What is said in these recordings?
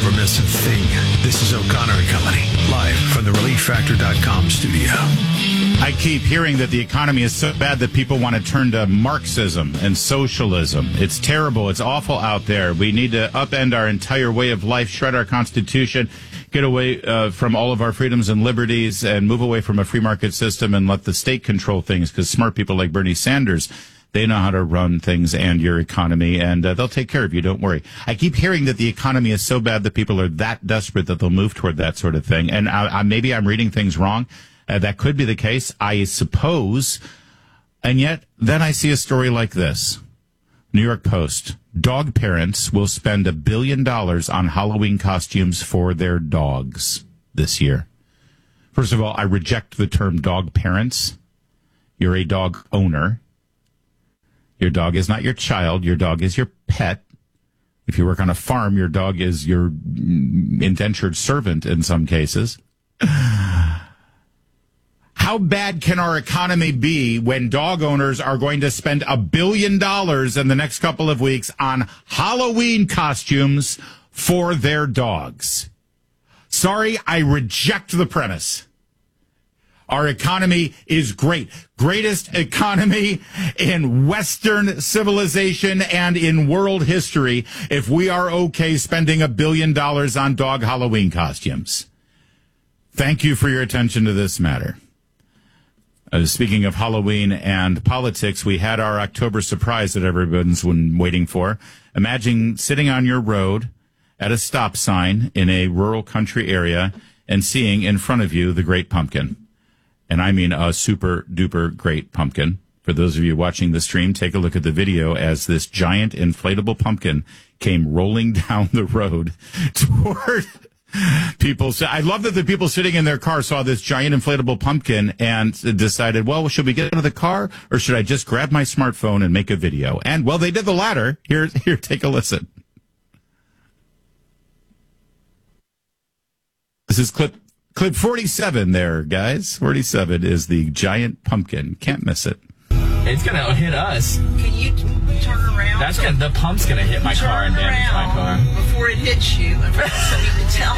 never miss a thing. This is O'Connor and Company, live from the ReliefFactor.com studio. I keep hearing that the economy is so bad that people want to turn to Marxism and socialism. It's terrible. It's awful out there. We need to upend our entire way of life, shred our Constitution, get away from all of our freedoms and liberties, and move away from a free market system and let the state control things, because smart people like Bernie Sanders, they know how to run things and your economy, and they'll take care of you. Don't worry. I keep hearing that the economy is so bad that people are that desperate that they'll move toward that sort of thing. And maybe I'm reading things wrong. That could be the case, I suppose. And yet, then I see a story like this. New York Post. Dog parents will spend $1 billion on Halloween costumes for their dogs this year. First of all, I reject the term dog parents. You're a dog owner. Your dog is not your child. Your dog is your pet. If you work on a farm, your dog is your indentured servant in some cases. How bad can our economy be when dog owners are going to spend $1 billion in the next couple of weeks on Halloween costumes for their dogs? Sorry, I reject the premise. Our economy is great. Greatest economy in Western civilization and in world history if we are okay spending $1 billion on dog Halloween costumes. Thank you for your attention to this matter. Speaking of Halloween and politics, we had our October surprise that everyone's been waiting for. Imagine sitting on your road at a stop sign in a rural country area and seeing in front of you the Great Pumpkin. And I mean a super duper great pumpkin. For those of you watching the stream, take a look at the video as this giant inflatable pumpkin came rolling down the road toward people. I love that the people sitting in their car saw this giant inflatable pumpkin and decided, well, should we get out of the car or should I just grab my smartphone and make a video? And, well, they did the latter. Here, take a listen. This is clip 47 there, guys. 47 is the giant pumpkin. Can't miss it. It's going to hit us. Can you turn around? The pump's going to hit my car and damage my car. Before it hits you. And for somebody to tell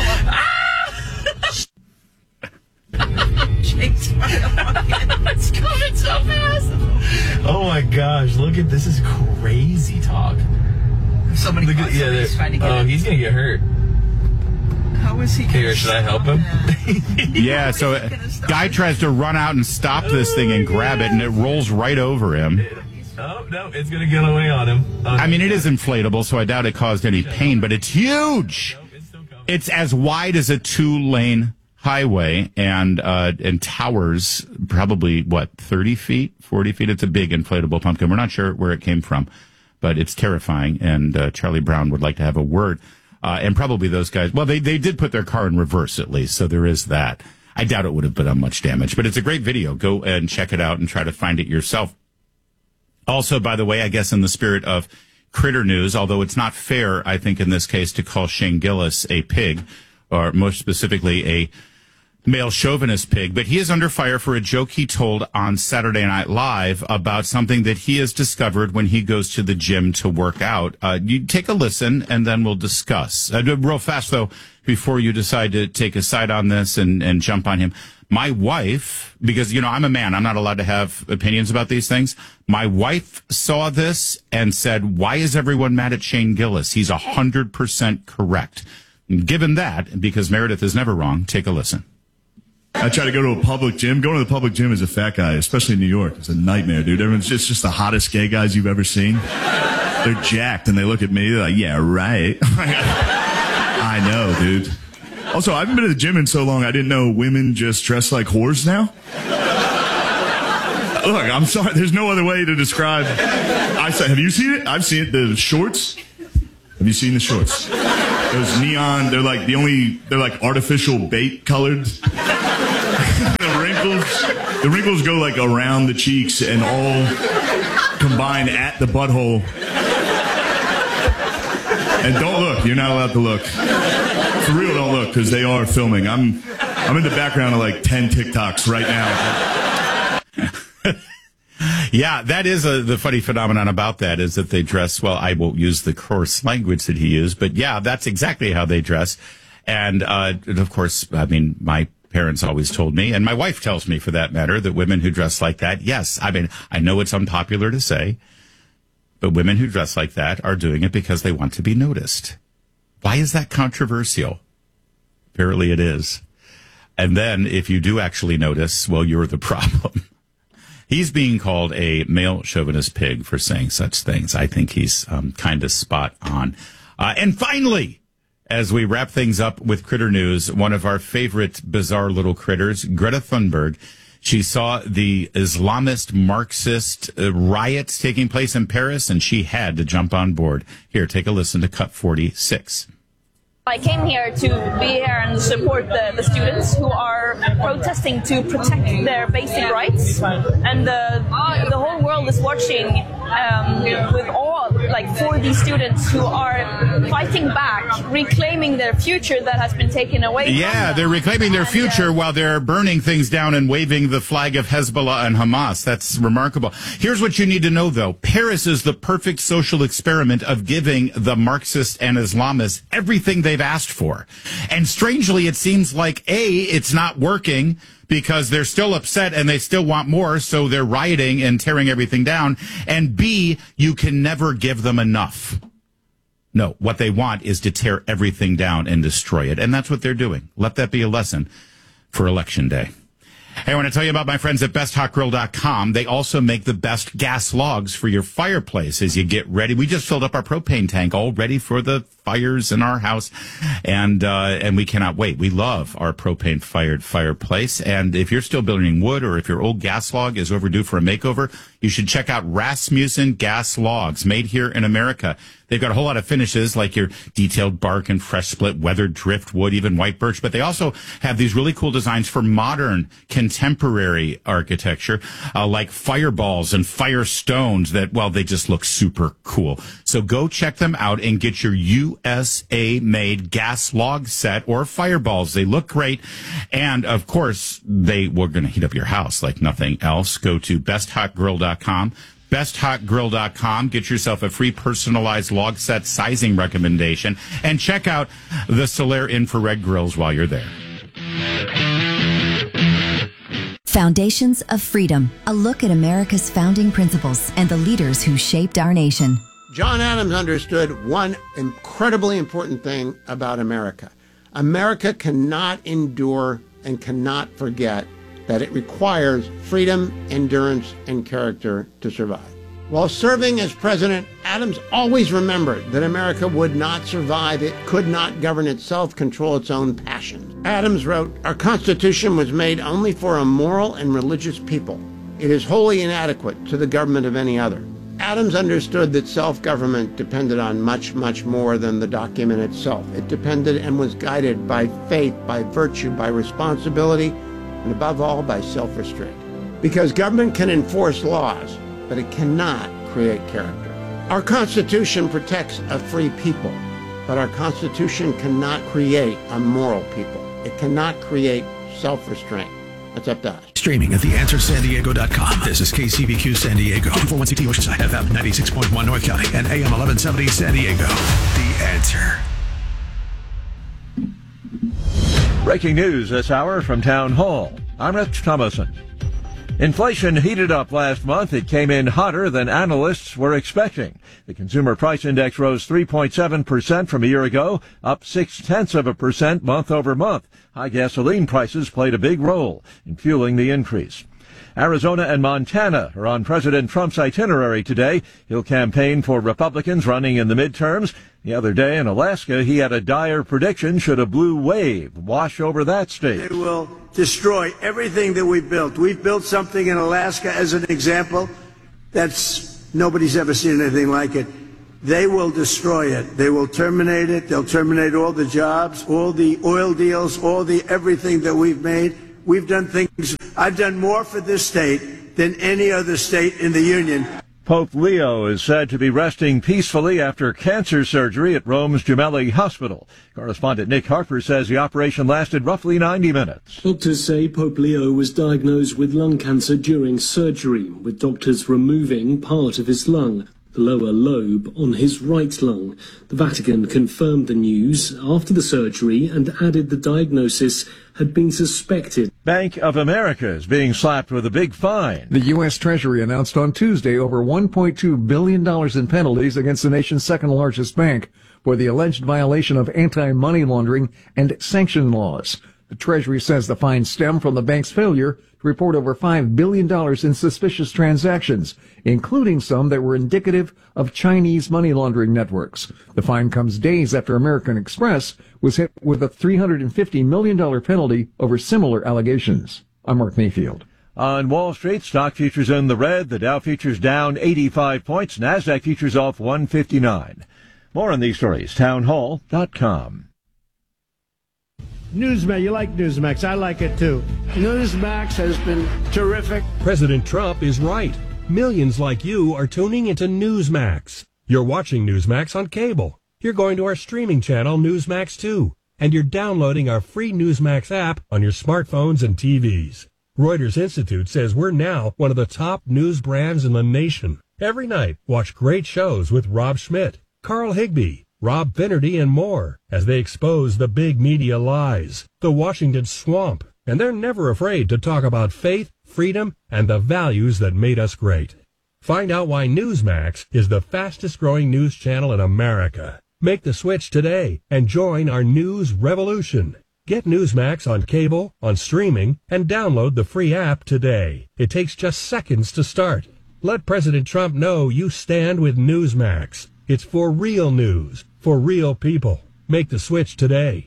them. Chase my pumpkin. It's coming so fast. Oh my gosh. Look at this. Is crazy talk. Somebody trying to get him. He's going to get hurt. How is he? Here, should I help him? Yeah, so a guy tries to run out and stop this thing and grab it, and it rolls right over him. Oh, no, it's going to get away on him. I mean, it is inflatable, so I doubt it caused any pain, but it's huge. It's as wide as a 2-lane highway and towers probably, 30 feet, 40 feet? It's a big inflatable pumpkin. We're not sure where it came from, but it's terrifying, and Charlie Brown would like to have a word. And probably those guys, well, they did put their car in reverse at least, so there is that. I doubt it would have done much damage, but it's a great video. Go and check it out and try to find it yourself. Also, by the way, I guess in the spirit of critter news, although it's not fair, I think in this case, to call Shane Gillis a pig, or more specifically a male chauvinist pig, but he is under fire for a joke he told on Saturday Night Live about something that he has discovered when he goes to the gym to work out. You take a listen, and then we'll discuss. Real fast, though, before you decide to take a side on this and jump on him. My wife, because, I'm a man, I'm not allowed to have opinions about these things. My wife saw this and said, why is everyone mad at Shane Gillis? He's 100% correct. And given that, because Meredith is never wrong, take a listen. I try to go to a public gym. Going to the public gym as a fat guy, especially in New York, is a nightmare, dude. Everyone's just the hottest gay guys you've ever seen. They're jacked, and they look at me, they're like, yeah, right. I know, dude. Also, I haven't been to the gym in so long, I didn't know women just dress like whores now. Look, I'm sorry, there's no other way to describe. Have you seen it? I've seen it. The shorts. Have you seen the shorts? Those neon, they're like artificial bait colored. The wrinkles go like around the cheeks and all combine at the butthole. And don't look. You're not allowed to look. For real, don't look, because they are filming. I'm in the background of like 10 TikToks right now. Yeah, that is the funny phenomenon about that is that they dress, well, I won't use the coarse language that he used, but yeah, that's exactly how they dress. And of course, I mean, my parents always told me, and my wife tells me for that matter, that women who dress like that, yes, I mean, I know it's unpopular to say, but women who dress like that are doing it because they want to be noticed. Why is that controversial? Apparently it is. And then if you do actually notice, well, you're the problem. He's being called a male chauvinist pig for saying such things. I think he's kind of spot on. And finally, as we wrap things up with critter news, one of our favorite bizarre little critters, Greta Thunberg, she saw the Islamist Marxist riots taking place in Paris, and she had to jump on board. Here, take a listen to Cut 46. I came here to be here and support the students who are protesting to protect their basic rights, and the whole world is watching with awe, like for these students who are fighting back, reclaiming their future that has been taken away. Yeah, they're reclaiming their future while they're burning things down and waving the flag of Hezbollah and Hamas. That's remarkable. Here's what you need to know, though. Paris is the perfect social experiment of giving the Marxists and Islamists everything they've asked for. And strangely, it seems like, A, it's not working because they're still upset and they still want more, so they're rioting and tearing everything down. And B, you can never give them enough. No, what they want is to tear everything down and destroy it. And that's what they're doing. Let that be a lesson for Election Day. Hey, I want to tell you about my friends at BestHotGrill.com. They also make the best gas logs for your fireplace as you get ready. We just filled up our propane tank, all ready for the fires in our house, and we cannot wait. We love our propane-fired fireplace, and if you're still building wood or if your old gas log is overdue for a makeover, you should check out Rasmussen Gas Logs, made here in America. They've got a whole lot of finishes like your detailed bark and fresh split, weathered driftwood, even white birch. But they also have these really cool designs for modern, contemporary architecture, like fireballs and firestones that, well, they just look super cool. So go check them out and get your USA-made gas log set or fireballs. They look great. And, of course, we're going to heat up your house like nothing else. Go to BestHotGrill.com. BestHotGrill.com. Get yourself a free personalized log set sizing recommendation and check out the Solaire infrared grills while you're there. Foundations of Freedom, a look at America's founding principles and the leaders who shaped our nation. John Adams understood one incredibly important thing about America. America cannot endure and cannot forget that it requires freedom, endurance, and character to survive. While serving as president, Adams always remembered that America would not survive. It could not govern itself, control its own passions. Adams wrote, "Our Constitution was made only for a moral and religious people. It is wholly inadequate to the government of any other." Adams understood that self-government depended on much, much more than the document itself. It depended and was guided by faith, by virtue, by responsibility, and above all, by self-restraint. Because government can enforce laws, but it cannot create character. Our Constitution protects a free people, but our Constitution cannot create a moral people. It cannot create self-restraint. That's up to us. Streaming at theanswersandiego.com. This is KCBQ San Diego, 241CT Oceanside, FM 96.1 North County, and AM 1170 San Diego. The Answer. Breaking news this hour from Town Hall. I'm Rich Thomason. Inflation heated up last month. It came in hotter than analysts were expecting. The Consumer Price Index rose 3.7% from a year ago, up 0.6% month over month. High gasoline prices played a big role in fueling the increase. Arizona and Montana are on President Trump's itinerary today. He'll campaign for Republicans running in the midterms. The other day in Alaska, he had a dire prediction should a blue wave wash over that state. They will destroy everything that we've built. We've built something in Alaska, as an example, nobody's ever seen anything like it. They will destroy it. They will terminate it. They'll terminate all the jobs, all the oil deals, everything that we've made. We've done things. I've done more for this state than any other state in the union. Pope Leo is said to be resting peacefully after cancer surgery at Rome's Gemelli Hospital. Correspondent Nick Harper says the operation lasted roughly 90 minutes. Doctors say Pope Leo was diagnosed with lung cancer during surgery, with doctors removing part of his lung, the lower lobe on his right lung. The Vatican confirmed the news after the surgery and added the diagnosis had been suspected. Bank of America is being slapped with a big fine. The U.S. Treasury announced on Tuesday over $1.2 billion in penalties against the nation's second largest bank for the alleged violation of anti-money laundering and sanction laws. The Treasury says the fines stem from the bank's failure to report over $5 billion in suspicious transactions, including some that were indicative of Chinese money laundering networks. The fine comes days after American Express was hit with a $350 million penalty over similar allegations. I'm Mark Mayfield. On Wall Street, stock futures in the red. The Dow futures down 85 points. NASDAQ futures off 159. More on these stories, townhall.com. Newsmax, you like Newsmax. I like it too. Newsmax has been terrific. President Trump is right. Millions like you are tuning into Newsmax. You're watching Newsmax on cable. You're going to our streaming channel, Newsmax 2. And you're downloading our free Newsmax app on your smartphones and TVs. Reuters Institute says we're now one of the top news brands in the nation. Every night, watch great shows with Rob Schmidt, Carl Higbie, Rob Finnerty, and more as they expose the big media lies, the Washington swamp, and they're never afraid to talk about faith, freedom, and the values that made us great. Find out why Newsmax is the fastest growing news channel in America. Make the switch today and join our news revolution. Get Newsmax on cable, on streaming, and download the free app today. It takes just seconds to start. Let President Trump know you stand with Newsmax. It's for real news, for real people. Make the switch today.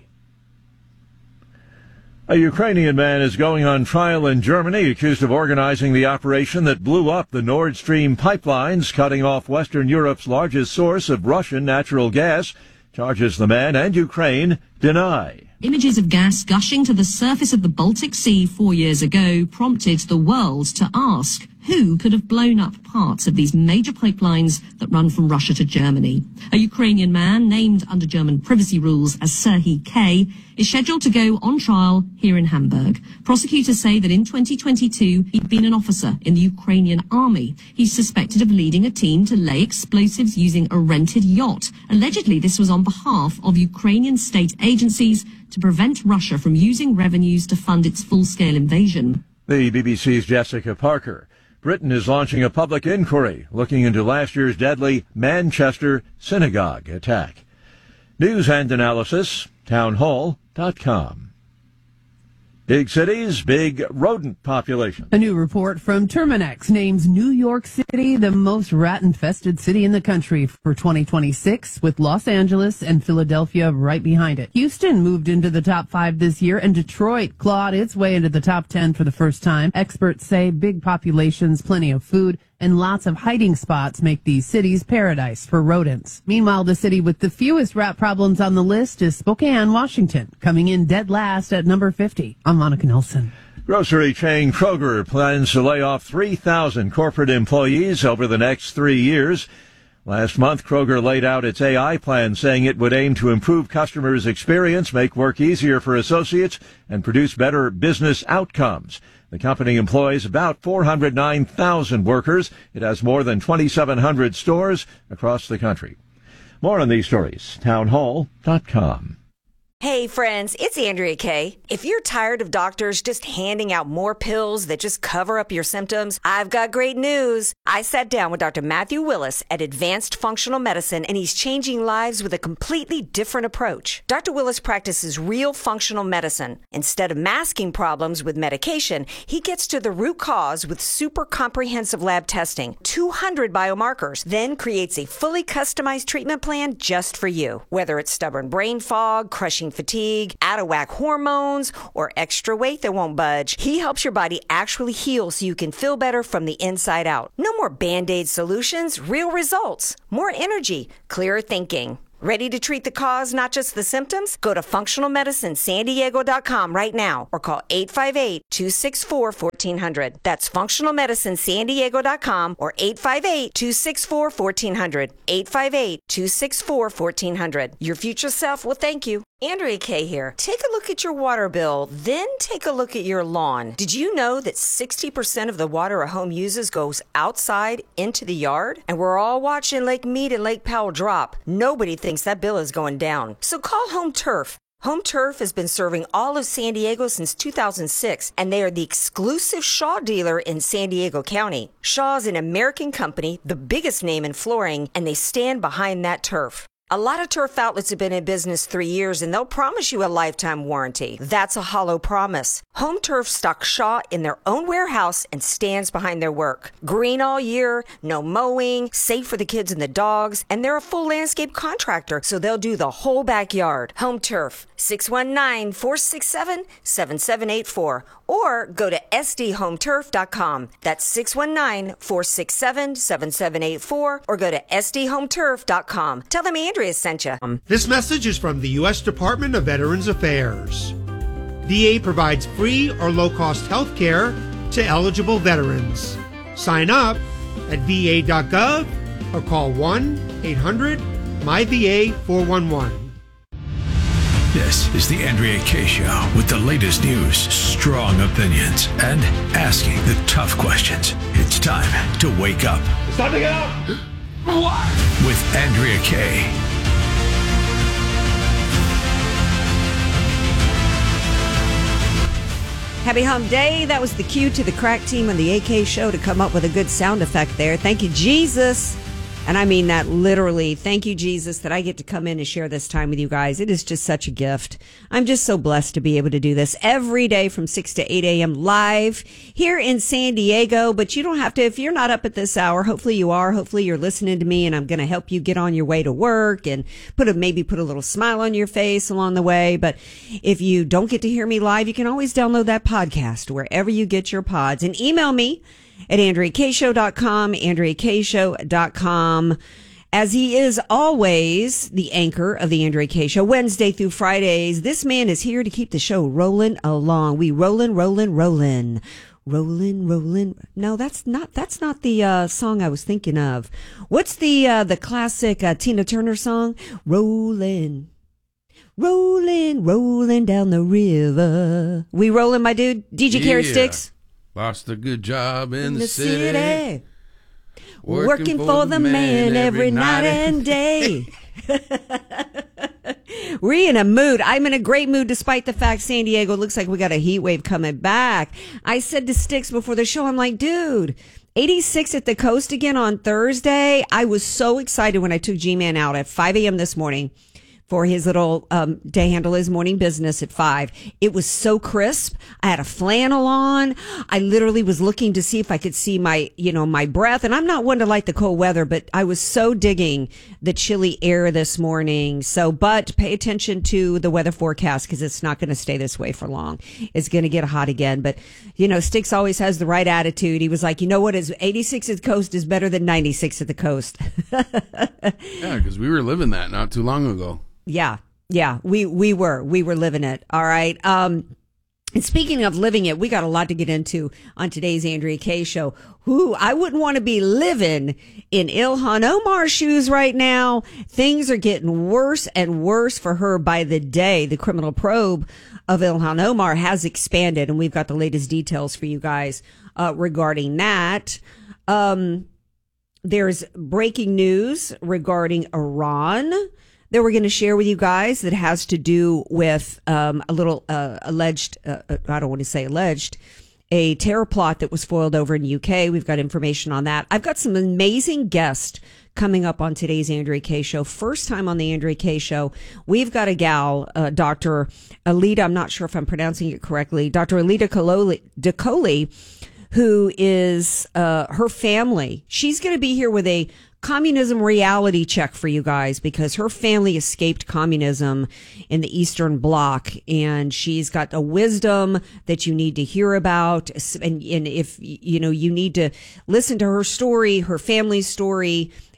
A Ukrainian man is going on trial in Germany, accused of organizing the operation that blew up the Nord Stream pipelines, cutting off Western Europe's largest source of Russian natural gas. Charges the man and Ukraine deny. Images of gas gushing to the surface of the Baltic Sea 4 years ago prompted the world to ask who could have blown up parts of these major pipelines that run from Russia to Germany. A Ukrainian man, named under German privacy rules as Serhiy K., is scheduled to go on trial here in Hamburg. Prosecutors say that in 2022, he'd been an officer in the Ukrainian army. He's suspected of leading a team to lay explosives using a rented yacht. Allegedly, this was on behalf of Ukrainian state agencies to prevent Russia from using revenues to fund its full-scale invasion. The BBC's Jessica Parker. Britain is launching a public inquiry looking into last year's deadly Manchester synagogue attack. News and analysis, townhall.com. Big cities, big rodent population. A new report from Terminex names New York City the most rat-infested city in the country for 2026, with Los Angeles and Philadelphia right behind it. Houston moved into the top 5 this year, and Detroit clawed its way into the top 10 for the first time. Experts say big populations, plenty of food, and lots of hiding spots make these cities paradise for rodents. Meanwhile, the city with the fewest rat problems on the list is Spokane, Washington, coming in dead last at number 50. I'm Monica Nelson. Grocery chain Kroger plans to lay off 3,000 corporate employees over the next 3 years. Last month, Kroger laid out its AI plan, saying it would aim to improve customers' experience, make work easier for associates, and produce better business outcomes. The company employs about 409,000 workers. It has more than 2,700 stores across the country. More on these stories, townhall.com. Hey friends, it's Andrea Kay. If you're tired of doctors just handing out more pills that just cover up your symptoms, I've got great news. I sat down with Dr. Matthew Willis at Advanced Functional Medicine, and he's changing lives with a completely different approach. Dr. Willis practices real functional medicine. Instead of masking problems with medication, he gets to the root cause with super comprehensive lab testing, 200 biomarkers, then creates a fully customized treatment plan just for you. Whether it's stubborn brain fog, crushing fatigue, out-of-whack hormones, or extra weight that won't budge, he helps your body actually heal so you can feel better from the inside out. No more Band-Aid solutions, real results. More energy, clearer thinking. Ready to treat the cause, not just the symptoms? Go to functionalmedicinesandiego.com right now or call 858-264-1400. That's functionalmedicinesandiego.com or 858-264-1400. 858-264-1400. Your future self will thank you. Andrea Kay here. Take a look at your water bill, then take a look at your lawn. Did you know that 60% of the water a home uses goes outside into the yard? And we're all watching Lake Mead and Lake Powell drop. Nobody thinks that bill is going down. So call Home Turf. Home Turf has been serving all of San Diego since 2006, and they are the exclusive Shaw dealer in San Diego County. Shaw is an American company, the biggest name in flooring, and they stand behind that turf. A lot of turf outlets have been in business 3 years, and they'll promise you a lifetime warranty. That's a hollow promise. Home Turf stocks Shaw in their own warehouse and stands behind their work. Green all year, no mowing, safe for the kids and the dogs, and they're a full landscape contractor, so they'll do the whole backyard. Home Turf, 619-467-7784, or go to sdhometurf.com. That's 619-467-7784, or go to sdhometurf.com. Tell them Andrea sent you. This message is from the U.S. Department of Veterans Affairs. VA provides free or low-cost health care to eligible veterans. Sign up at va.gov or call 1-800-MyVA411. This is the Andrea Kay Show with the latest news, strong opinions, and asking the tough questions. It's time to wake up. It's time to get up! With Andrea Kay. Happy Hump Day. That was the cue to the crack team on the AK Show to come up with a good sound effect there. Thank you, Jesus. And I mean that literally. Thank you, Jesus, that I get to come in and share this time with you guys. It is just such a gift. I'm just so blessed to be able to do this every day from 6 to 8 a.m. live here in San Diego. But you don't have to, if you're not up at this hour, hopefully you are. Hopefully you're listening to me and I'm going to help you get on your way to work and maybe put a little smile on your face along the way. But if you don't get to hear me live, you can always download that podcast wherever you get your pods and email me at AndreaKShow.com, AndreaKShow.com. As he is always the anchor of the Andrea Kay Show, Wednesday through Fridays, this man is here to keep the show rolling along. We rolling. No, that's not the song I was thinking of. What's the classic Tina Turner song? Rolling down the river. We rolling, my dude? DJ Carrot Sticks? Lost a good job in the city. Working for the man every night and day. We're in a mood. I'm in a great mood despite the fact San Diego looks like we got a heat wave coming back. I said to Sticks before the show, I'm like, dude, 86 at the coast again on Thursday. I was so excited when I took G-Man out at 5 a.m. this morning for his little to handle his morning business at 5. It was so crisp. I had a flannel on. I literally was looking to see if I could see my breath. And I'm not one to like the cold weather, but I was so digging the chilly air this morning. But pay attention to the weather forecast because it's not going to stay this way for long. It's going to get hot again. But, Sticks always has the right attitude. He was like, you know what? 86 at the coast is better than 96 at the coast. Yeah, because we were living that not too long ago. Yeah, we were living it. All right. And speaking of living it, we got a lot to get into on today's Andrea Kay Show. I wouldn't want to be living in Ilhan Omar's shoes right now. Things are getting worse and worse for her by the day. The criminal probe of Ilhan Omar has expanded, and we've got the latest details for you guys regarding that. There's breaking news regarding Iran that we're going to share with you guys that has to do with a little alleged, I don't want to say alleged, a terror plot that was foiled over in the UK. We've got information on that. I've got some amazing guests coming up on today's Andrea Kay Show. First time on the Andrea Kay Show, we've got a gal, Dr. Alida, I'm not sure if I'm pronouncing it correctly, Dr. Alida Decoli, who is her family. She's going to be here with a communism reality check for you guys because her family escaped communism in the Eastern Bloc, and she's got a wisdom that you need to hear about. And if you need to listen to her story, her family's story,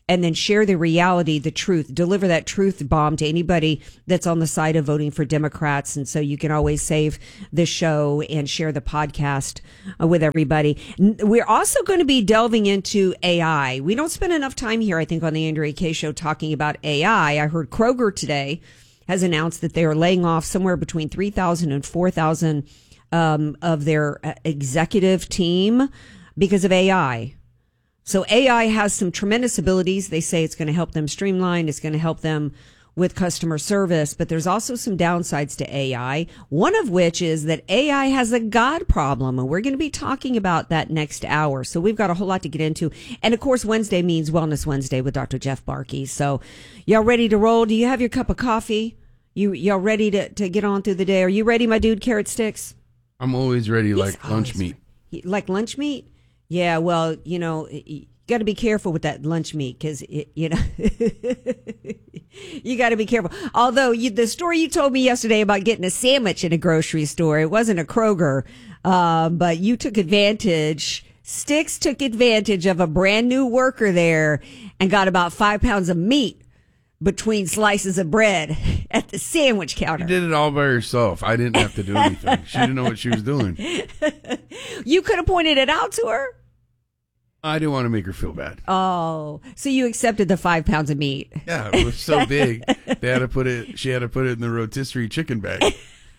and then share the reality, the truth, deliver that truth bomb to anybody that's on the side of voting for Democrats. And so you can always save the show and share the podcast with everybody. We're also going to be delving into AI. We don't spend enough time here, I think, on the Andrea Kaye Show talking about AI. I heard Kroger today has announced that they are laying off somewhere between 3,000 and 4,000 of their executive team because of AI. So AI has some tremendous abilities. They say it's going to help them streamline. It's going to help them with customer service. But there's also some downsides to AI, one of which is that AI has a God problem. And we're going to be talking about that next hour. So we've got a whole lot to get into. And of course, Wednesday means Wellness Wednesday with Dr. Jeff Barkey. So y'all ready to roll? Do you have your cup of coffee? Y'all ready to get on through the day? Are you ready, my dude, Carrot Sticks? I'm always ready, like lunch meat. Like lunch meat? Yeah, well, you know, you got to be careful with that lunch meat because, you know, you got to be careful. Although the story you told me yesterday about getting a sandwich in a grocery store, it wasn't a Kroger, but you took advantage. Sticks took advantage of a brand new worker there and got about 5 pounds of meat between slices of bread at the sandwich counter. You did it all by herself. I didn't have to do anything. She didn't know what she was doing. You could have pointed it out to her. I didn't want to make her feel bad. Oh, so you accepted the 5 pounds of meat. Yeah, it was so big. She had to put it in the rotisserie chicken bag.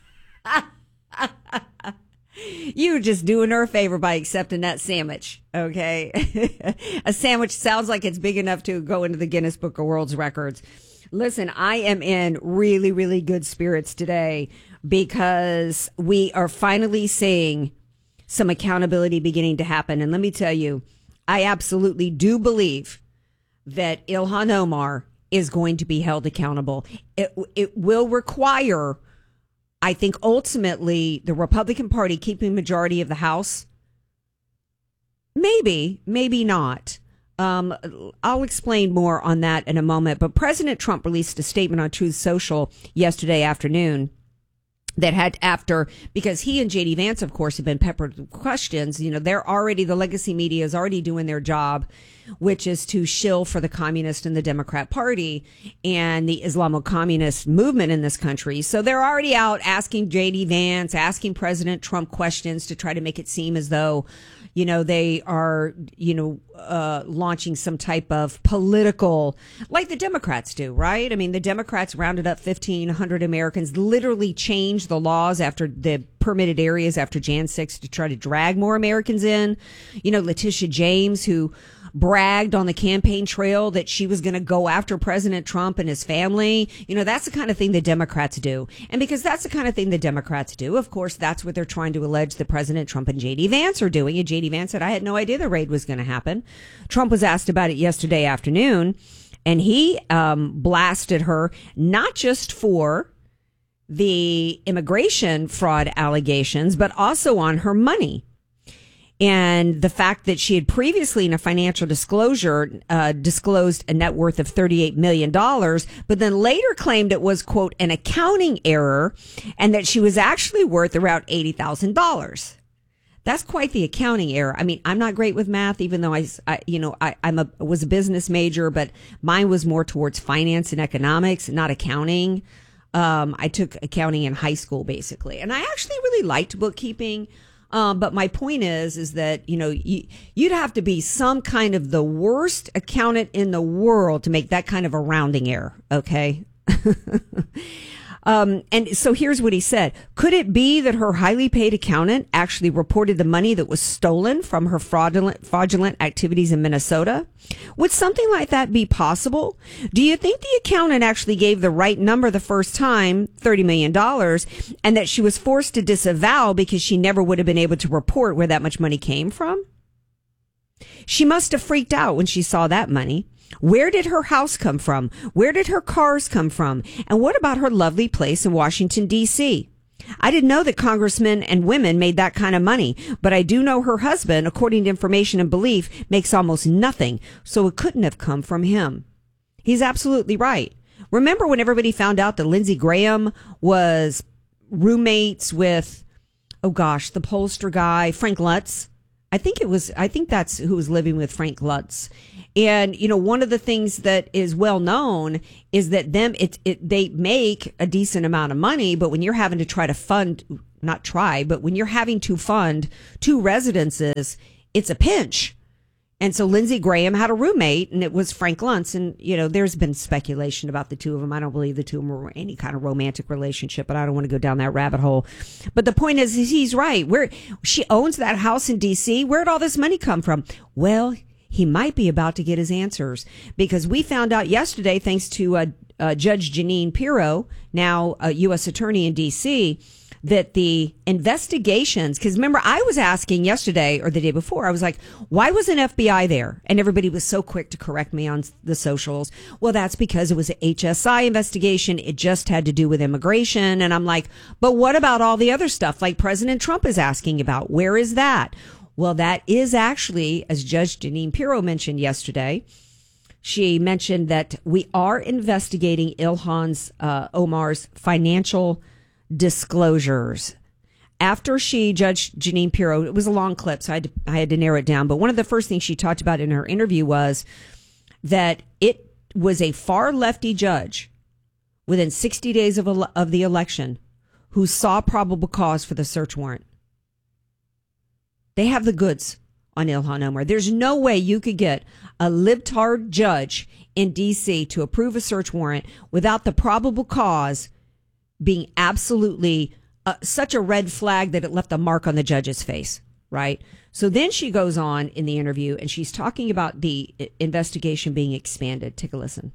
You were just doing her a favor by accepting that sandwich, okay? A sandwich sounds like it's big enough to go into the Guinness Book of World Records. Listen, I am in really, really good spirits today because we are finally seeing some accountability beginning to happen. And let me tell you, I absolutely do believe that Ilhan Omar is going to be held accountable. It will require, I think, ultimately the Republican Party keeping majority of the House. Maybe, maybe not. I'll explain more on that in a moment. But President Trump released a statement on Truth Social yesterday afternoon that had because he and JD Vance, of course, have been peppered with questions. You know, the legacy media is already doing their job, which is to shill for the communist and the Democrat Party and the Islamo-communist movement in this country. So they're already out asking JD Vance, asking President Trump questions to try to make it seem as though, you know, they are, launching some type of political, like the Democrats do, right? I mean, the Democrats rounded up 1,500 Americans, literally changed the laws after the permitted areas after Jan 6 to try to drag more Americans in. You know, Letitia James, who bragged on the campaign trail that she was going to go after President Trump and his family. You know, that's the kind of thing the Democrats do. And because that's the kind of thing the Democrats do, of course, that's what they're trying to allege that President Trump and J.D. Vance are doing. And J.D. Vance said, I had no idea the raid was going to happen. Trump was asked about it yesterday afternoon, and he blasted her not just for the immigration fraud allegations, but also on her money. And the fact that she had previously in a financial disclosure disclosed a net worth of $38 million, but then later claimed it was, quote, an accounting error and that she was actually worth around $80,000. That's quite the accounting error. I mean, I'm not great with math, even though I was a business major, but mine was more towards finance and economics, not accounting. I took accounting in high school, basically. And I actually really liked bookkeeping. But my point is that, you know, you'd have to be some kind of the worst accountant in the world to make that kind of a rounding error. Okay. And so here's what he said. Could it be that her highly paid accountant actually reported the money that was stolen from her fraudulent activities in Minnesota? Would something like that be possible? Do you think the accountant actually gave the right number the first time, $30 million, and that she was forced to disavow because she never would have been able to report where that much money came from? She must have freaked out when she saw that money. Where did her house come from? Where did her cars come from? And what about her lovely place in Washington, D.C.? I didn't know that congressmen and women made that kind of money, but I do know her husband, according to information and belief, makes almost nothing, so it couldn't have come from him. He's absolutely right. Remember when everybody found out that Lindsey Graham was roommates with, the pollster guy, Frank Lutz? I think that's who was living with Frank Lutz. And, one of the things that is well known is that they make a decent amount of money, but when you're having to when you're having to fund 2 residences, it's a pinch. And so Lindsey Graham had a roommate, and it was Frank Luntz. And, there's been speculation about the two of them. I don't believe the two of them were any kind of romantic relationship, but I don't want to go down that rabbit hole. But the point is he's right. She owns that house in D.C. Where'd all this money come from? Well, he might be about to get his answers, because we found out yesterday, thanks to Judge Jeanine Pirro, now a U.S. attorney in D.C., that the investigations, because remember, I was asking yesterday or the day before, I was like, why wasn't FBI there? And everybody was so quick to correct me on the socials. Well, that's because it was an HSI investigation. It just had to do with immigration. And I'm like, but what about all the other stuff like President Trump is asking about? Where is that? Well, that is actually, as Judge Jeanine Pirro mentioned yesterday, she mentioned that we are investigating Ilhan Omar's financial disclosures. After Judge Jeanine Pirro, it was a long clip, so I had to narrow it down. But one of the first things she talked about in her interview was that it was a far lefty judge within 60 days of the election who saw probable cause for the search warrant. They have the goods on Ilhan Omar. There's no way you could get a libtard judge in D.C. to approve a search warrant without the probable cause being absolutely such a red flag that it left a mark on the judge's face, right? So then she goes on in the interview and she's talking about the investigation being expanded. Take a listen.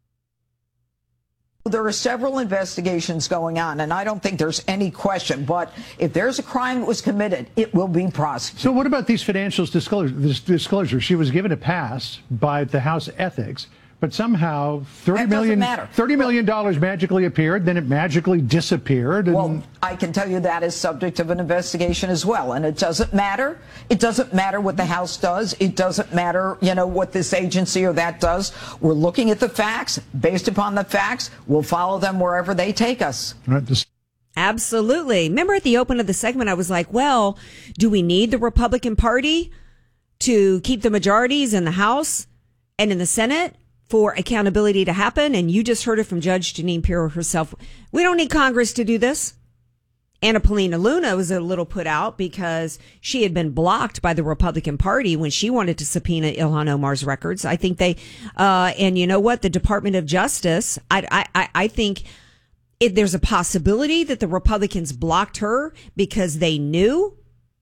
There are several investigations going on, and I don't think there's any question. But if there's a crime that was committed, it will be prosecuted. So what about these financial disclosures? She was given a pass by the House Ethics, but somehow $30 million magically appeared, then it magically disappeared. And well, I can tell you that is subject of an investigation as well. And it doesn't matter. It doesn't matter what the House does. It doesn't matter, what this agency or that does. We're looking at the facts. Based upon the facts, we'll follow them wherever they take us. Absolutely. Remember at the open of the segment, I was like, well, do we need the Republican Party to keep the majorities in the House and in the Senate for accountability to happen? And you just heard it from Judge Jeanine Pirro herself. We don't need Congress to do this. Anna Paulina Luna was a little put out because she had been blocked by the Republican Party when she wanted to subpoena Ilhan Omar's records. I think and you know what? The Department of Justice, I think there's a possibility that the Republicans blocked her because they knew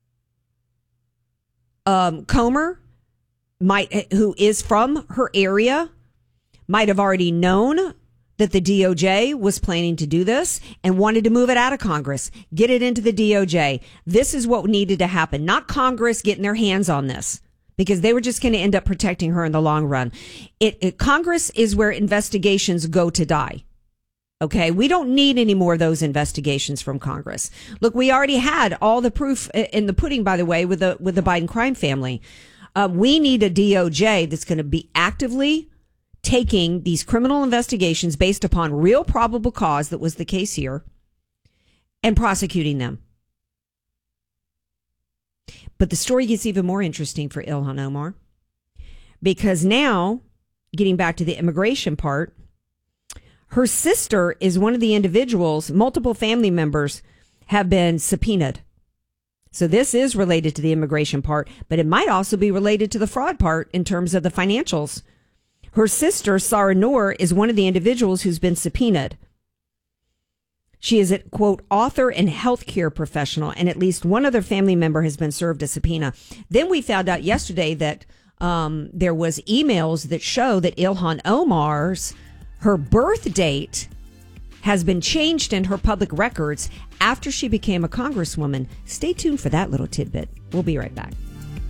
Comer who is from her area, might have already known that the DOJ was planning to do this and wanted to move it out of Congress, get it into the DOJ. This is what needed to happen, not Congress getting their hands on this, because they were just going to end up protecting her in the long run. Congress is where investigations go to die. Okay, we don't need any more of those investigations from Congress. Look, we already had all the proof in the pudding, by the way, with the Biden crime family. We need a DOJ that's going to be actively taking these criminal investigations based upon real probable cause, that was the case here, and prosecuting them. But the story gets even more interesting for Ilhan Omar, because now, getting back to the immigration part, her sister is one of the individuals, multiple family members have been subpoenaed. So this is related to the immigration part, but it might also be related to the fraud part in terms of the financials. Her sister, Sarah Noor, is one of the individuals who's been subpoenaed. She is a, quote, author and healthcare professional, and at least one other family member has been served a subpoena. Then we found out yesterday that there was emails that show that Ilhan Omar's, her birth date has been changed in her public records after she became a congresswoman. Stay tuned for that little tidbit. We'll be right back.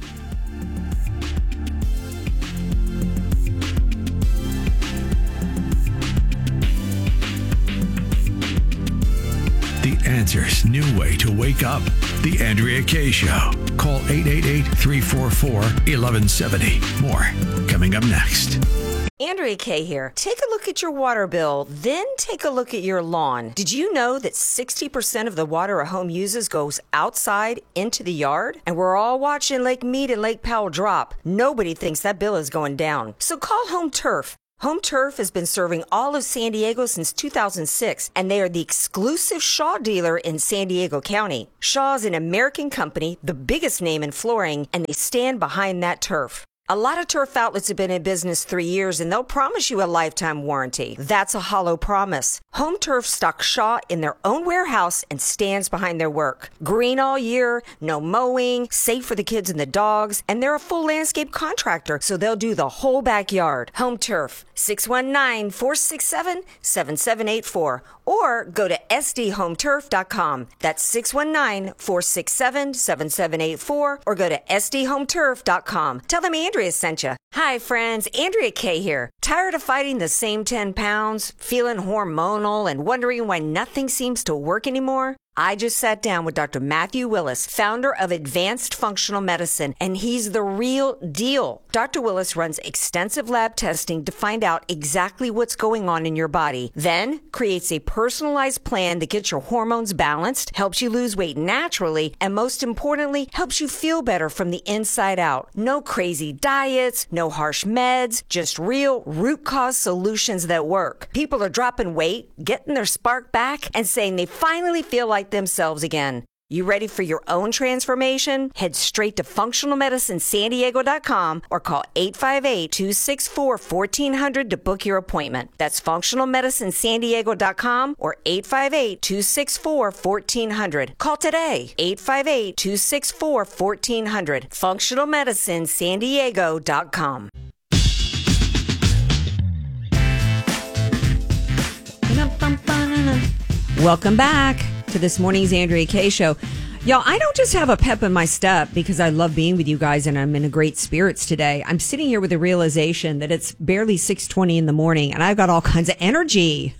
The Answer's new way to wake up. The Andrea Kaye Show. Call 888-344-1170. More coming up next. Andrea Kay here. Take a look at your water bill, then take a look at your lawn. Did you know that 60% of the water a home uses goes outside into the yard? And we're all watching Lake Mead and Lake Powell drop. Nobody thinks that bill is going down. So call Home Turf. Home Turf has been serving all of San Diego since 2006, and they are the exclusive Shaw dealer in San Diego County. Shaw is an American company, the biggest name in flooring, and they stand behind that turf. A lot of turf outlets have been in business 3 years, and they'll promise you a lifetime warranty. That's a hollow promise. Home Turf stocks Shaw in their own warehouse and stands behind their work. Green all year, no mowing, safe for the kids and the dogs, and they're a full landscape contractor, so they'll do the whole backyard. Home Turf, 619-467-7784, or go to sdhometurf.com. That's 619-467-7784, or go to sdhometurf.com. Tell them Andrea sent you. Hi, friends. Andrea Kay here. Tired of fighting the same 10 pounds, feeling hormonal, and wondering why nothing seems to work anymore? I just sat down with Dr. Matthew Willis, founder of Advanced Functional Medicine, and he's the real deal. Dr. Willis runs extensive lab testing to find out exactly what's going on in your body, then creates a personalized plan that gets your hormones balanced, helps you lose weight naturally, and most importantly, helps you feel better from the inside out. No crazy diets, no harsh meds, just real root cause solutions that work. People are dropping weight, getting their spark back, and saying they finally feel like themselves again. You ready for your own transformation? Head straight to functionalmedicinesandiego.com or call 858-264-1400 to book your appointment. That's functionalmedicinesandiego.com or 858-264-1400. Call today. 858-264-1400. functionalmedicinesandiego.com. Welcome back to this morning's Andrea Kay Show. Y'all, I don't just have a pep in my step because I love being with you guys and I'm in a great spirits today. I'm sitting here with the realization that it's barely 6:20 in the morning and I've got all kinds of energy.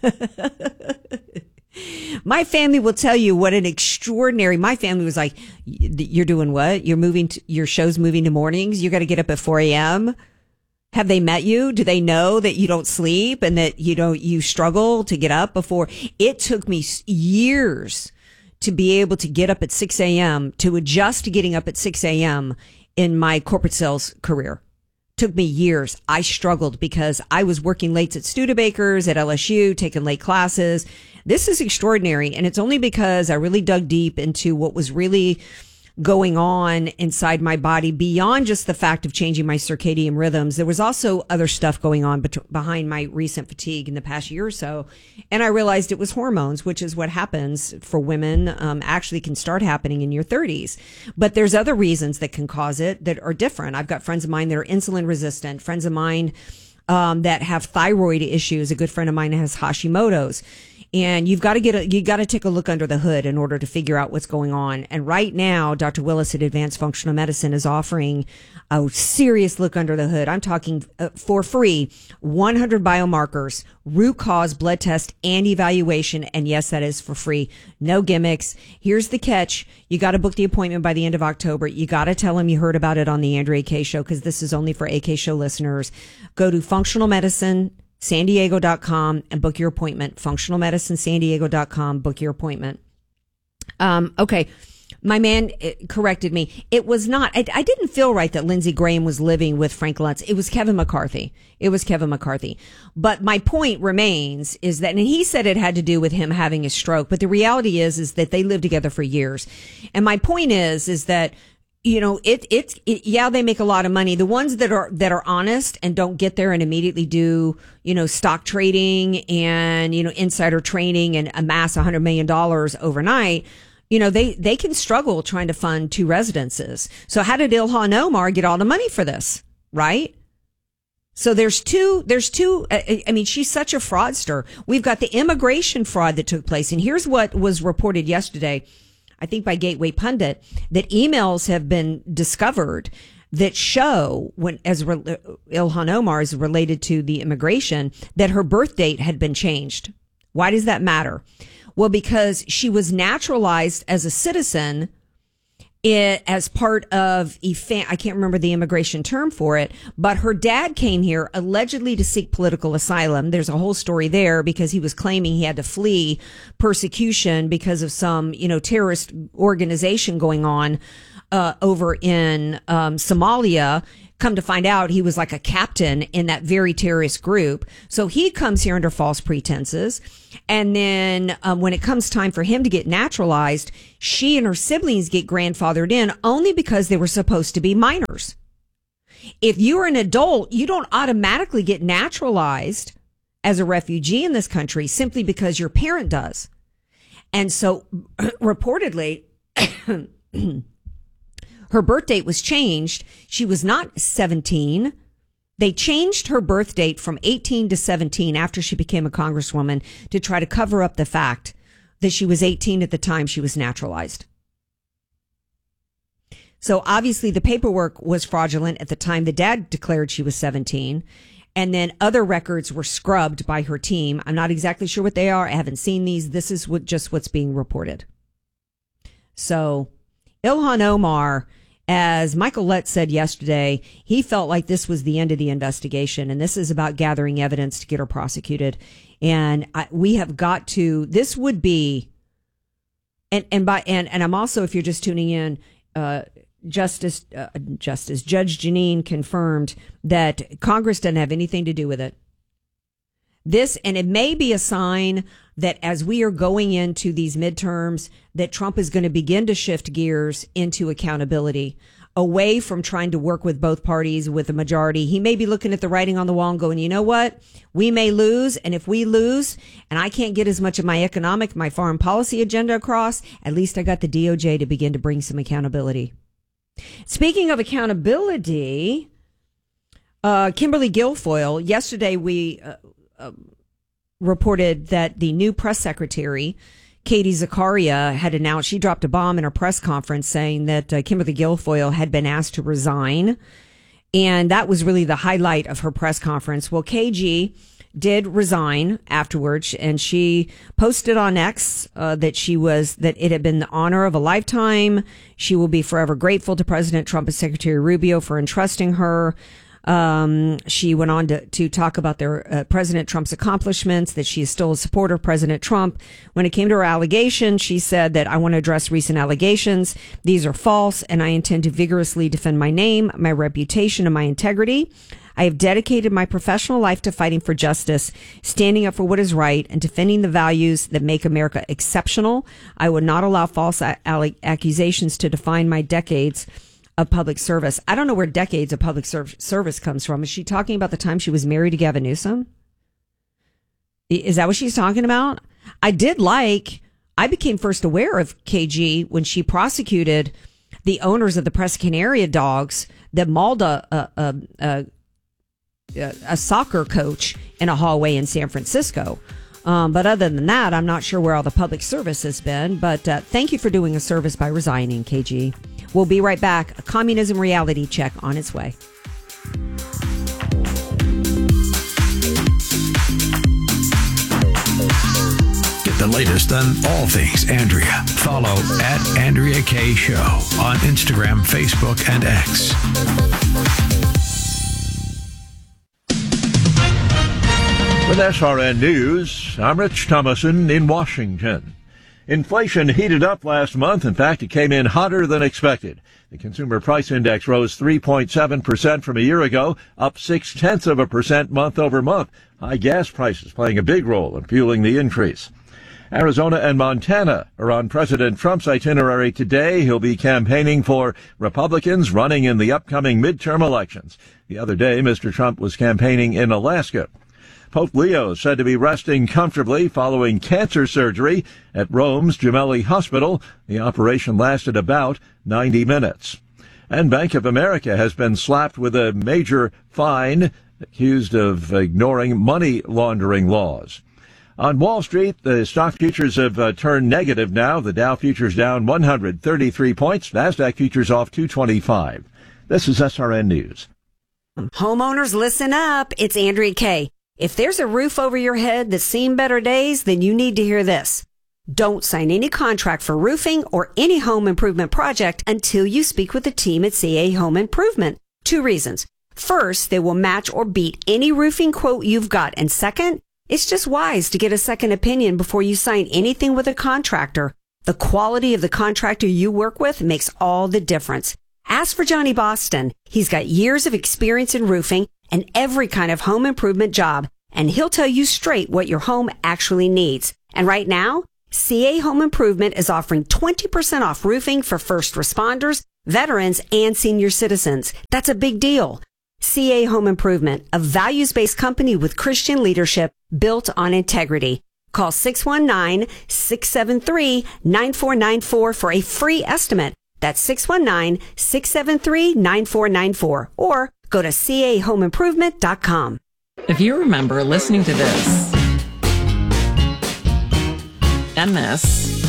My family will tell you what an extraordinary, my family was like, you're doing what? Your show's moving to mornings? You got to get up at 4 a.m.? Have they met you? Do they know that you don't sleep and that you struggle to get up before? It took me years to be able to get up at 6 a.m., to adjust to getting up at 6 a.m. in my corporate sales career. Took me years. I struggled because I was working late at Studebakers, at LSU, taking late classes. This is extraordinary. And it's only because I really dug deep into what was really going on inside my body beyond just the fact of changing my circadian rhythms. There was also other stuff going on behind my recent fatigue in the past year or so. And I realized it was hormones, which is what happens for women, actually can start happening in your 30s. But there's other reasons that can cause it that are different. I've got friends of mine that are insulin resistant, friends of mine that have thyroid issues. A good friend of mine has Hashimoto's. And you got to take a look under the hood in order to figure out what's going on. And right now, Dr. Willis at Advanced Functional Medicine is offering a serious look under the hood. I'm talking for free, 100 biomarkers, root cause blood test and evaluation. And yes, that is for free. No gimmicks. Here's the catch. You got to book the appointment by the end of October. You got to tell them you heard about it on the Andrea Kay Show because this is only for AK Show listeners. Go to functionalmedicinesandiego.com and book your appointment. functionalmedicinesandiego.com, book your appointment. Okay. My man corrected me. It was not, I didn't feel right that Lindsey Graham was living with Frank Luntz. It was Kevin McCarthy. But my point remains is that, and he said it had to do with him having a stroke, but the reality is that they lived together for years. And my point is that, yeah, they make a lot of money. The ones that are honest and don't get there and immediately do, stock trading and, insider trading and amass $100 million overnight, they can struggle trying to fund 2 residences. So how did Ilhan Omar get all the money for this? Right? So there's two, she's such a fraudster. We've got the immigration fraud that took place. And here's what was reported yesterday, I think by Gateway Pundit, that emails have been discovered that show Ilhan Omar is related to the immigration, that her birth date had been changed. Why does that matter? Well, because she was naturalized as a citizen as part of I can't remember the immigration term for it, but her dad came here allegedly to seek political asylum. There's a whole story there because he was claiming he had to flee persecution because of some, terrorist organization going on over in Somalia. Come to find out, he was like a captain in that very terrorist group. So he comes here under false pretenses. And then when it comes time for him to get naturalized, she and her siblings get grandfathered in only because they were supposed to be minors. If you're an adult, you don't automatically get naturalized as a refugee in this country simply because your parent does. And so reportedly, her birth date was changed. She was not 17. They changed her birth date from 18 to 17 after she became a congresswoman to try to cover up the fact that she was 18 at the time she was naturalized. So obviously the paperwork was fraudulent at the time the dad declared she was 17. And then other records were scrubbed by her team. I'm not exactly sure what they are. I haven't seen these. This is just what's being reported. So Ilhan Omar, as Michael Lett said yesterday, he felt like this was the end of the investigation, and this is about gathering evidence to get her prosecuted. And we have got to. This would be, and I'm also, if you're just tuning in, Judge Jeanine confirmed that Congress doesn't have anything to do with it. This, and it may be a sign that as we are going into these midterms, that Trump is going to begin to shift gears into accountability, away from trying to work with both parties with the majority. He may be looking at the writing on the wall and going, you know what? We may lose. And if we lose and I can't get as much of my economic, my foreign policy agenda across, at least I got the DOJ to begin to bring some accountability. Speaking of accountability, Kimberly Guilfoyle, yesterday we reported that the new press secretary, Katie Zakaria, had announced she dropped a bomb in her press conference saying that Kimberly Guilfoyle had been asked to resign. And that was really the highlight of her press conference. Well, KG did resign afterwards, and she posted on X that it had been the honor of a lifetime. She will be forever grateful to President Trump and Secretary Rubio for entrusting her. She went on to talk about President Trump's accomplishments, that she is still a supporter of President Trump. When it came to her allegations, she said that I want to address recent allegations. These are false, and I intend to vigorously defend my name, my reputation, and my integrity. I have dedicated my professional life to fighting for justice, standing up for what is right, and defending the values that make America exceptional. I would not allow false accusations to define my decades of public service. I don't know where decades of public service comes from. Is she talking about the time she was married to Gavin Newsom? Is that what she's talking about? I became first aware of KG when she prosecuted the owners of the Preston Canaria dogs that mauled a soccer coach in a hallway in San Francisco. But other than that, I'm not sure where all the public service has been. But thank you for doing a service by resigning, KG. We'll be right back. A communism reality check on its way. Get the latest on all things Andrea. Follow @Andrea K Show on Instagram, Facebook, and X. With SRN News, I'm Rich Thomason in Washington. Inflation heated up last month. In fact, it came in hotter than expected. The Consumer Price Index rose 3.7% from a year ago, up 0.6% month over month. High gas prices playing a big role in fueling the increase. Arizona and Montana are on President Trump's itinerary today. He'll be campaigning for Republicans running in the upcoming midterm elections. The other day, Mr. Trump was campaigning in Alaska. Pope Leo said to be resting comfortably following cancer surgery at Rome's Gemelli Hospital. The operation lasted about 90 minutes. And Bank of America has been slapped with a major fine, accused of ignoring money laundering laws. On Wall Street, the stock futures have turned negative now. The Dow futures down 133 points. NASDAQ futures off 225. This is SRN News. Homeowners, listen up. It's Andrea Kay. If there's a roof over your head that's seen better days, then you need to hear this. Don't sign any contract for roofing or any home improvement project until you speak with the team at CA Home Improvement. 2 reasons. First, they will match or beat any roofing quote you've got. And second, it's just wise to get a second opinion before you sign anything with a contractor. The quality of the contractor you work with makes all the difference. Ask for Johnny Boston. He's got years of experience in roofing and every kind of home improvement job, and he'll tell you straight what your home actually needs. And right now, CA Home Improvement is offering 20% off roofing for first responders, veterans, and senior citizens. That's a big deal. CA Home Improvement, a values-based company with Christian leadership built on integrity. Call 619-673-9494 for a free estimate. That's 619-673-9494. Or go to cahomeimprovement.com. If you remember listening to this and this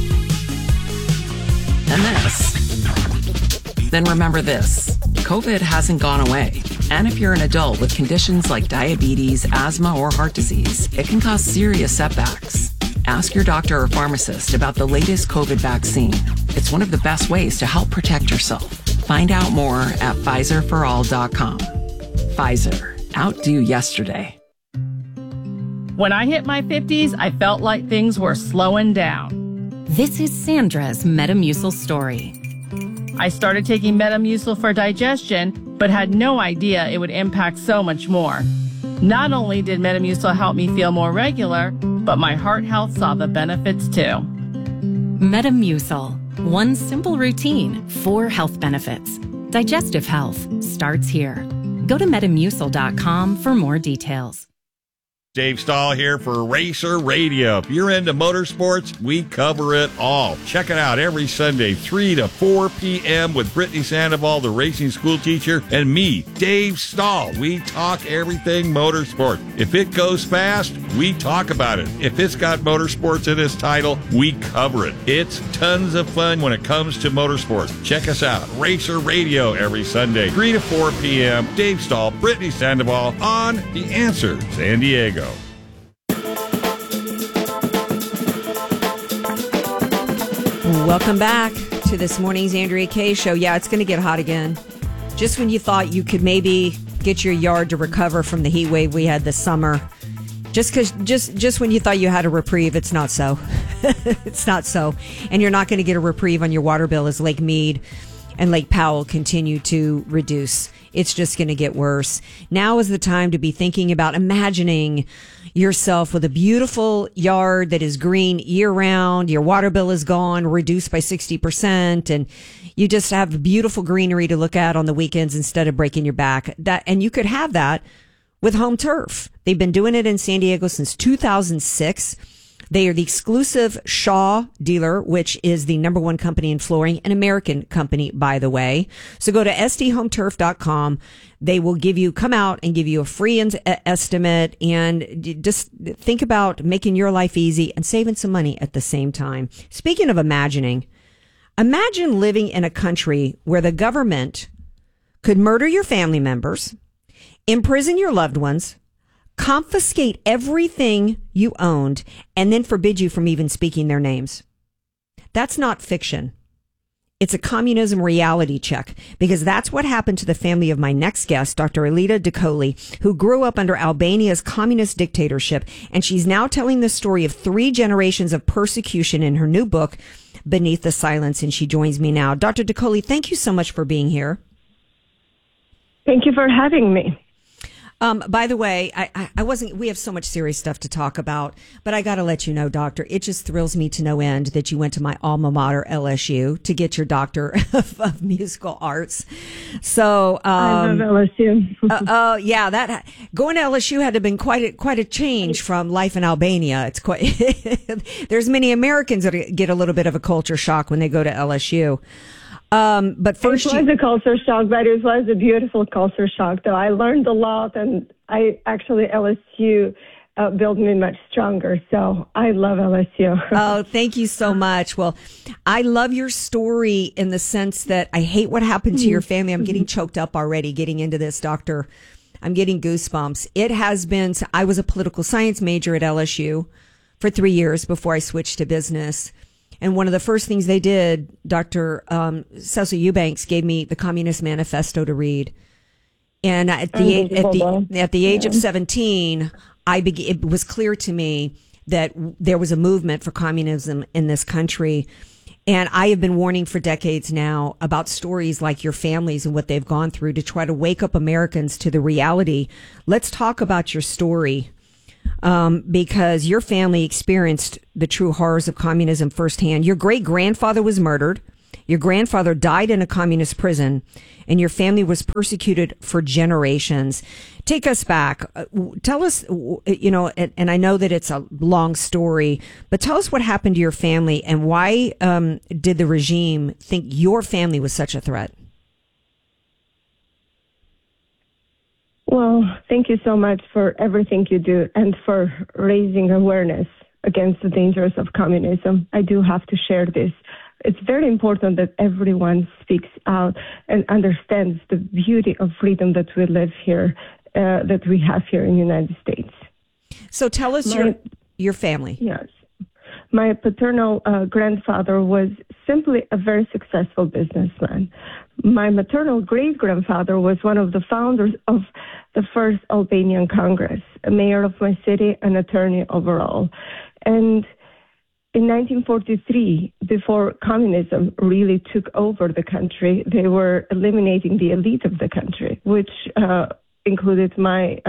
and this, then remember this. COVID hasn't gone away. And if you're an adult with conditions like diabetes, asthma, or heart disease, it can cause serious setbacks. Ask your doctor or pharmacist about the latest COVID vaccine. It's one of the best ways to help protect yourself. Find out more at PfizerForAll.com. Pfizer. Outdo yesterday. When I hit my 50s, I felt like things were slowing down. This is Sandra's Metamucil story. I started taking Metamucil for digestion, but had no idea it would impact so much more. Not only did Metamucil help me feel more regular, but my heart health saw the benefits too. Metamucil. One simple routine, 4 health benefits. Digestive health starts here. Go to Metamucil.com for more details. Dave Stahl here for Racer Radio. If you're into motorsports, we cover it all. Check it out every Sunday, 3 to 4 p.m. with Brittany Sandoval, the racing school teacher, and me, Dave Stahl. We talk everything motorsport. If it goes fast, we talk about it. If it's got motorsports in its title, we cover it. It's tons of fun when it comes to motorsports. Check us out, Racer Radio, every Sunday, 3 to 4 p.m. Dave Stahl, Brittany Sandoval on The Answer San Diego. Welcome back to this morning's Andrea Kaye Show. Yeah, it's going to get hot again. Just when you thought you could maybe get your yard to recover from the heat wave we had this summer, just when you thought you had a reprieve, it's not so. It's not so. And you're not going to get a reprieve on your water bill as Lake Mead and Lake Powell continue to reduce. It's just going to get worse. Now is the time to be thinking about imagining yourself with a beautiful yard that is green year round. Your water bill is gone, reduced by 60%, and you just have beautiful greenery to look at on the weekends instead of breaking your back. And you could have that with Home Turf. They've been doing it in San Diego since 2006. They are the exclusive Shaw dealer, which is the #1 company in flooring, an American company, by the way. So go to sdhometurf.com. They will come out and give you a free estimate, and just think about making your life easy and saving some money at the same time. Speaking of imagine living in a country where the government could murder your family members, imprison your loved ones, confiscate everything you owned, and then forbid you from even speaking their names. That's not fiction. It's a communism reality check, because that's what happened to the family of my next guest, Dr. Alida Decoli, who grew up under Albania's communist dictatorship, and she's now telling the story of 3 generations of persecution in her new book, Beneath the Silence, and she joins me now. Dr. Decoli, thank you so much for being here. Thank you for having me. By the way, we have so much serious stuff to talk about, but I got to let you know, Doctor, it just thrills me to no end that you went to my alma mater, LSU, to get your Doctor of Musical Arts. So, I love LSU. Yeah, going to LSU had to have been quite a change from life in Albania. It's quite, there's many Americans that get a little bit of a culture shock when they go to LSU. But first, it was a culture shock, but it was a beautiful culture shock, though. I learned a lot, and LSU built me much stronger. So I love LSU. Oh, thank you so much. Well, I love your story in the sense that I hate what happened to your family. I'm getting choked up already getting into this, Doctor. I'm getting goosebumps. It has been, I was a political science major at LSU for 3 years before I switched to business. And one of the first things they did, Dr. Cecil Eubanks gave me the Communist Manifesto to read. And at the age of 17, it was clear to me that there was a movement for communism in this country. And I have been warning for decades now about stories like your families and what they've gone through to try to wake up Americans to the reality. Let's talk about your story, because your family experienced the true horrors of communism firsthand. Your great-grandfather was murdered. Your grandfather died in a communist prison, and your family was persecuted for generations. Take us back. Tell us, and I know that it's a long story, but tell us what happened to your family and why did the regime think your family was such a threat? Well, thank you so much for everything you do and for raising awareness against the dangers of communism. I do have to share this. It's very important that everyone speaks out and understands the beauty of freedom that we live here, that we have here in the United States. So tell us your family. Yes. My paternal grandfather was simply a very successful businessman. My maternal great-grandfather was one of the founders of the first Albanian Congress, a mayor of my city, an attorney overall. And in 1943, before communism really took over the country, they were eliminating the elite of the country, which included my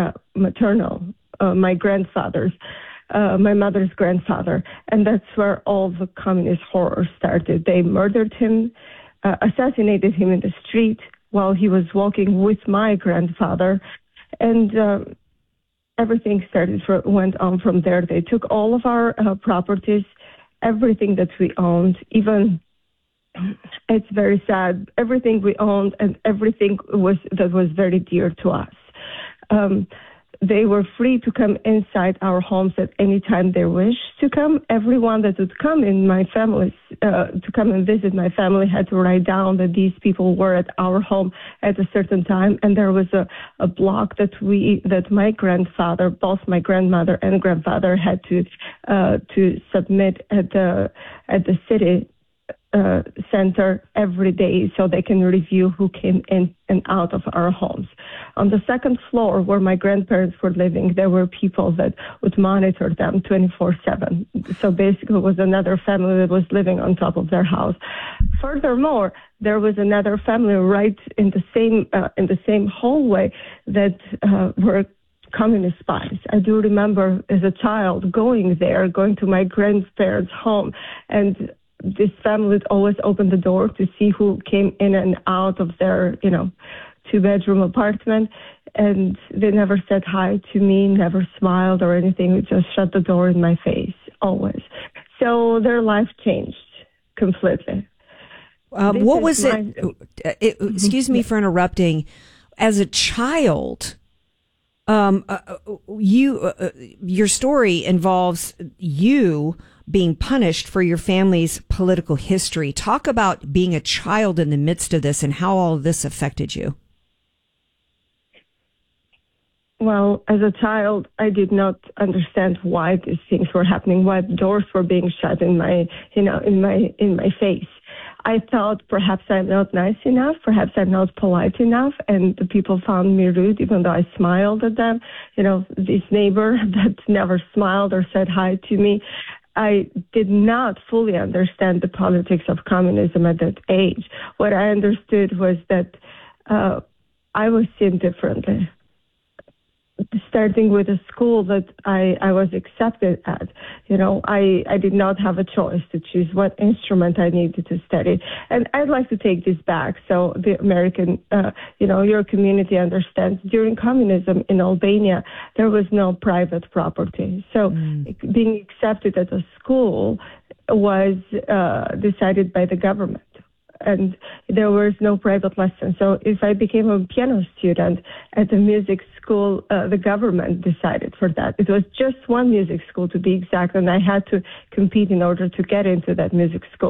my grandfather's, my mother's grandfather. And that's where all the communist horror started. They murdered him, assassinated him in the street while he was walking with my grandfather. And everything went on from there. They took all of our properties, everything that we owned, even, it's very sad, everything we owned and everything that was very dear to us. They were free to come inside our homes at any time they wished to come. Everyone that would come in my family, to come and visit my family, had to write down that these people were at our home at a certain time. And there was a block that my grandfather, both my grandmother and grandfather, had to submit at the city center every day so they can review who came in and out of our homes. On the second floor where my grandparents were living, there were people that would monitor them 24/7. So basically it was another family that was living on top of their house. Furthermore, there was another family right in the same hallway that were communist spies. I do remember as a child going to my grandparents' home, and this family would always open the door to see who came in and out of their, 2-bedroom apartment. And they never said hi to me, never smiled or anything. They just shut the door in my face, always. So their life changed completely. What was excuse me for interrupting. As a child, your story involves you being punished for your family's political history. Talk about being a child in the midst of this and how all of this affected you. Well, as a child, I did not understand why these things were happening, why doors were being shut in my face. I thought perhaps I'm not nice enough, perhaps I'm not polite enough, and the people found me rude, even though I smiled at them. This neighbor that never smiled or said hi to me. I did not fully understand the politics of communism at that age. What I understood was that I was seen differently. Starting with a school that I was accepted at, I did not have a choice to choose what instrument I needed to study. And I'd like to take this back so the American, your community understands. During communism in Albania, there was no private property. So being accepted at a school was decided by the government. And there was no private lessons. So if I became a piano student at a music school, the government decided for that. It was just one music school to be exact, and I had to compete in order to get into that music school.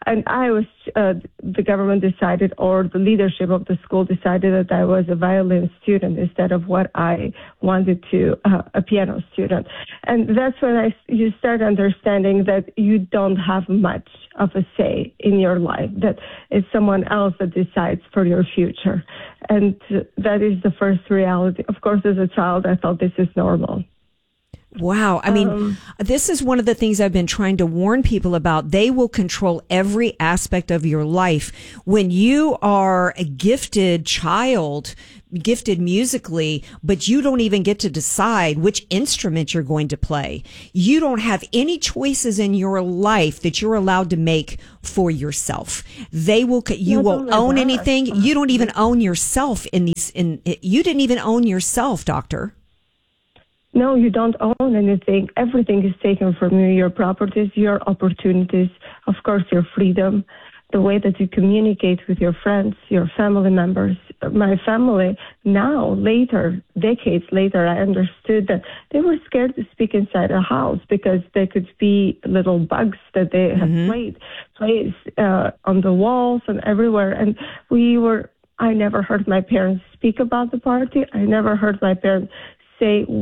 And I was, the government decided, or the leadership of the school decided that I was a violin student instead of what I wanted to, a piano student. And that's when you start understanding that you don't have much of a say in your life, that it's someone else that decides for your future. And that is the first reality. Of course, as a child, I thought this is normal. Wow. I mean, this is one of the things I've been trying to warn people about. They will control every aspect of your life. When you are a gifted child, gifted musically, but you don't even get to decide which instrument you're going to play. You don't have any choices in your life that you're allowed to make for yourself. You won't own anything. You don't even own yourself you didn't even own yourself, doctor. No, you don't own anything. Everything is taken from you, your properties, your opportunities, of course, your freedom, the way that you communicate with your friends, your family members. My family now, decades later, I understood that they were scared to speak inside a house because there could be little bugs that they had placed on the walls and everywhere. And I never heard my parents speak about the party. I never heard my parents say